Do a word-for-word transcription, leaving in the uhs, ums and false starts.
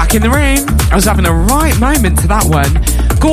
Back in the Room. I was having a right moment to that one.